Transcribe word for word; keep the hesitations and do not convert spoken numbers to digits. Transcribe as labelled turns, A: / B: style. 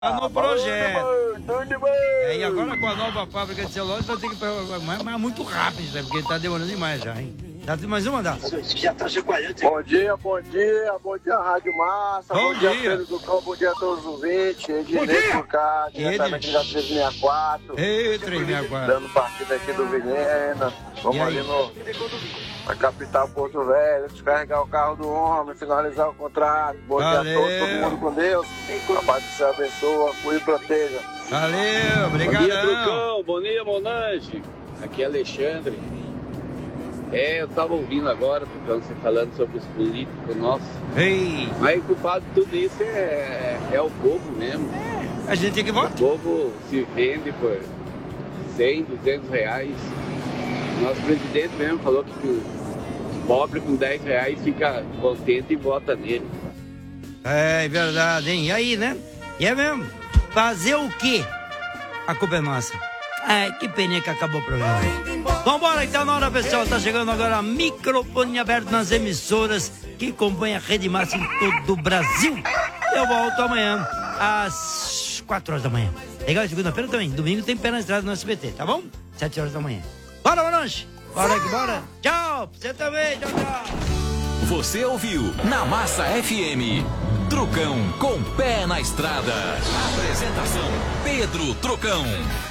A: Tá no projeto.
B: Tudo bem?
A: É, e agora com a nova fábrica de celulose vai ter que mas, mas muito rápido, né? Porque tá demorando demais já, hein? Dá mais uma, dá?
B: Já tá chacoalhando. Bom dia, bom dia, bom dia, Rádio Massa.
A: Bom
B: Bom, dia,
A: dia.
B: Pedro do Campo, bom dia a todos os ouvintes. Ednei por cá, diretamente da trezentos e sessenta e quatro.
A: Ei, trezentos e sessenta e quatro.
B: Dando partida aqui do Venena. Vamos
A: E aí?
B: ali no, na capital Porto Velho, descarregar o carro do homem, finalizar o contrato. Bom
A: Valeu.
B: dia a todos, todo mundo com Deus. A paz do céu abençoa, cuide e proteja.
A: Valeu,
C: Bom dia,
A: obrigadão.
C: Trucão. Bom dia, Monange. Aqui é Alexandre. É, eu tava ouvindo agora, Trucão, você falando sobre os políticos nossos.
A: Ei,
C: Mas o culpado de tudo isso é, é o povo mesmo.
A: a gente tem que
C: O
A: votar.
C: povo se vende por cem, duzentos reais. Nosso presidente mesmo falou que o pobre com dez reais fica contente e vota nele.
A: É verdade, hein? E aí, né? E é mesmo? Fazer o quê? A culpa é nossa. Ai, que pena que acabou o programa. Vambora, então, na hora, pessoal. Tá chegando agora microfone aberto nas emissoras que compõem a Rede Massa em todo o Brasil. Eu volto amanhã às quatro horas da manhã. Legal? Segunda-feira também. Domingo tem pé na estrada no S B T, tá bom? sete horas da manhã. Bora, Manonche! Bora que bora! Tchau! Você também! Tchau, tchau!
D: Você ouviu na Massa F M. Trucão com pé na estrada. Apresentação Pedro Trucão.